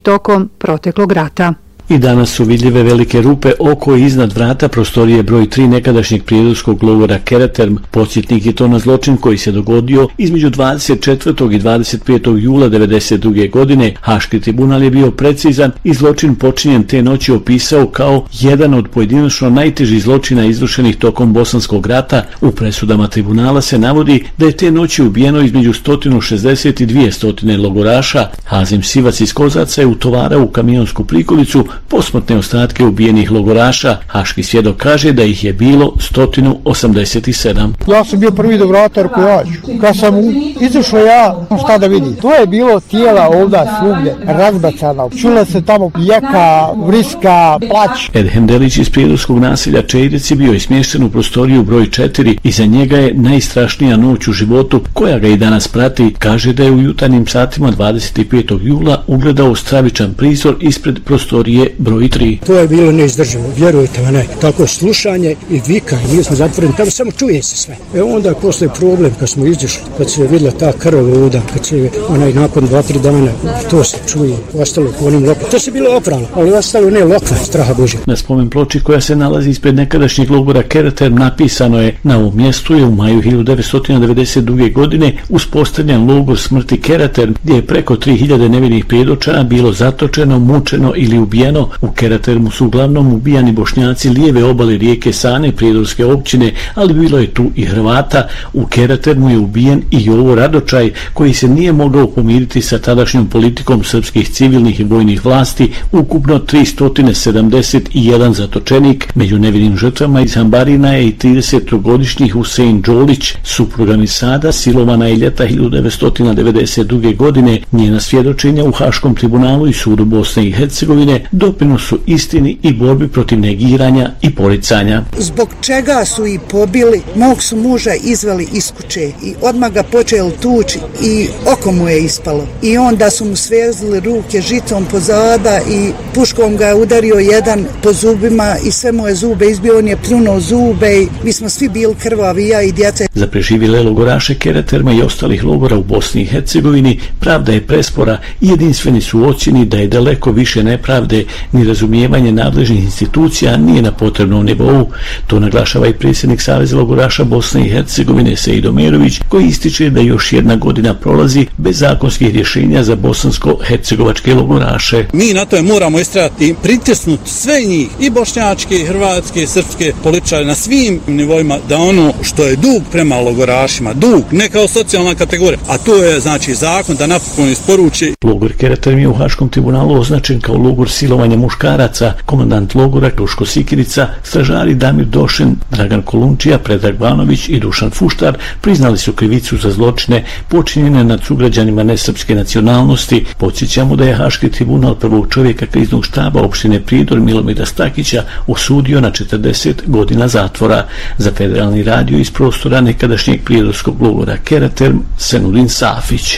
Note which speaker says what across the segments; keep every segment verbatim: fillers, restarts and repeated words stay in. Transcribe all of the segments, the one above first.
Speaker 1: tokom proteklog rata.
Speaker 2: I danas su vidljive velike rupe oko i iznad vrata prostorije broj tri nekadašnjeg prijedorskog logora Keraterm. Podsjetnik je to na zločin koji se dogodio između dvadeset četvrtog i dvadeset petog jula devedeset druge. godine. Haški tribunal je bio precizan i zločin počinjen te noći opisao kao jedan od pojedinačno najtežih zločina izvršenih tokom Bosanskog rata. U presudama tribunala se navodi da je te noći ubijeno između sto šezdeset i dvjesto logoraša. Hazim Sivac iz Kozaca je utovarao u kamionsku prikolicu posmrtne ostatke ubijenih logoraša. Haški svjedok kaže da ih je bilo sto osamdeset sedam.
Speaker 3: Ja sam bio prvi do vrata, rekao ja ću. Kad sam izašao ja, šta da vidim? To je bilo tijela ovda svugdje razbacana. Čula se tamo jeka, vriska, plać.
Speaker 2: Edhem Delić iz prijedorskog naselja Čejreci bio je smješten u prostoriju broj četiri i za njega je najstrašnija noć u životu koja ga i danas prati. Kaže da je u jutarnjim satima dvadeset petog jula ugledao stravičan prizor ispred prostorije broj tri.
Speaker 4: To je bilo neizdrživo, vjerujte me, ne. Tako slušanje i vikanje, mi smo zatvoreni, tamo samo čuje se sve. E onda posle problem kad smo izišli, kad se vidjela ta krv ovdje, kad se onaj nakon dva, tri dana, to se čuje, ostalo po onim lokvama. To se bilo oprano, ali ostalo ne lokva, straha Božja.
Speaker 2: Na spomen ploči koja se nalazi ispred nekadašnjeg logora Keraterm napisano je: na ovom mjestu je u maju hiljadu devetsto devedeset druge. godine uspostavljen logor smrti Keraterm, gdje je preko tri hiljade nevinih prijedočana bilo zatočeno, mučeno ili ubijeno. U Keratermu su uglavnom ubijani Bošnjaci lijeve obale rijeke Sane, prijedorske općine, ali bilo je tu i Hrvata. U Keratermu je ubijen i Jovo Radočaj, koji se nije mogao pomiriti sa tadašnjom politikom srpskih civilnih i vojnih vlasti. Ukupno tristo sedamdeset jedan zatočenik. Među nevinim žrtvama iz Hambarina je i tridesetogodišnji Husein Đolić, supruga Misada, silovana je ljeta hiljadu devetsto devedeset druge. godine. Njena svjedočenja u Haškom tribunalu i sudu Bosne i Hercegovine doprinos su istini i borbi protiv negiranja i poricanja.
Speaker 5: Zbog čega su i pobili, mog su muža izveli iz kuće i odmah ga počeli tući i oko mu je ispalo. I onda su mu svezli ruke žicom pozada i puškom ga udario jedan po zubima i sve moje zube izbio, on je pljunuo zube i mi smo svi bili krvavi, ja i djeca.
Speaker 2: Za preživjele logoraše Keraterma i ostalih logora u Bosni i Hercegovini pravda je prespora i jedinstveni su ocjeni da je daleko više nepravde ni razumijevanje nadležnih institucija nije na potrebnom nivou. To naglašava i predsjednik Saveza logoraša Bosne i Hercegovine Sejdo Merović, koji ističe da još jedna godina prolazi bez zakonskih rješenja za bosansko-hercegovačke logoraše.
Speaker 6: Mi na to moramo istrajati i pritisnuti sve njih, i bošnjačke, i hrvatske, i srpske političare na svim nivoima, da ono što je dug prema logorašima, dug, ne kao socijalna kategorija, a to je znači zakon da napokon isporuči.
Speaker 2: Logor Keraterm je u Haškom tribunalu označen kao logor silovanja muškaraca. Komandant logora Kruško Sikirica, stražari Damir Došen, Dragan Kolunčija, Predrag Banović i Dušan Fuštar priznali su krivicu za zločine počinjene nad sugrađanima nesrpske nacionalnosti. Podsjećamo da je Haški tribunal prvog čovjeka kriznog štaba opštine Prijedor Milomira Stakića osudio na četrdeset godina zatvora. Za Federalni radio iz prostora nekadašnjeg prijedorskog logora Keraterm, Senudin Safić.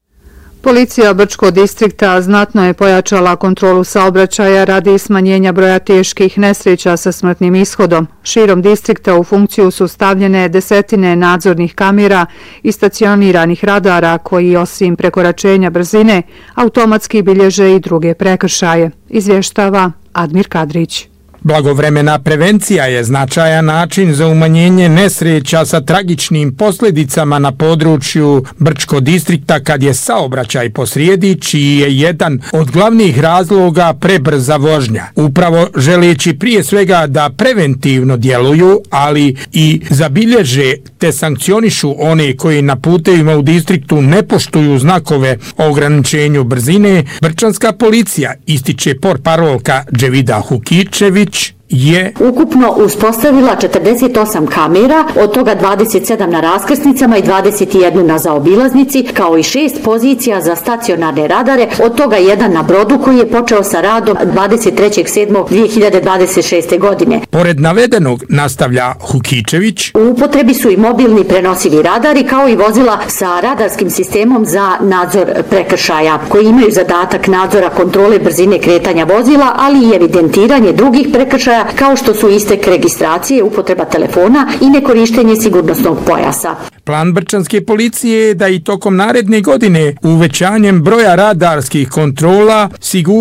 Speaker 1: Policija Brčkog distrikta znatno je pojačala kontrolu saobraćaja radi smanjenja broja teških nesreća sa smrtnim ishodom. Širom distrikta u funkciju su stavljene desetine nadzornih kamera i stacioniranih radara koji osim prekoračenja brzine automatski bilježe i druge prekršaje, izvještava Admir Kadrić.
Speaker 7: Blagovremena prevencija je značajan način za umanjenje nesreća sa tragičnim posljedicama na području Brčkog distrikta kad je saobraćaj posrijedi, čiji je jedan od glavnih razloga prebrza vožnja. Upravo želeći prije svega da preventivno djeluju, ali i zabilježe te sankcionišu one koji na putevima u distriktu ne poštuju znakove o ograničenju brzine, brčanska policija, ističe portparolka Dževida Hukičević, je
Speaker 8: ukupno uspostavila četrdeset osam kamera, od toga dvadeset sedam na raskrsnicama i dvadeset jedna na zaobilaznici, kao i šest pozicija za stacionarne radare, od toga jedan na brodu koji je počeo sa radom dvadeset trećeg sedmog dvije hiljade dvadeset šeste. godine.
Speaker 7: Pored navedenog, nastavlja Hukičević,
Speaker 8: u upotrebi su i mobilni prenosivi radari kao i vozila sa radarskim sistemom za nadzor prekršaja, koji imaju zadatak nadzora kontrole brzine kretanja vozila, ali i evidentiranje drugih prekršaja kao što su istek registracije, upotreba telefona i nekorištenje sigurnosnog pojasa.
Speaker 7: Plan brčanske policije je da i tokom naredne godine uvećanjem broja radarskih kontrola sigurno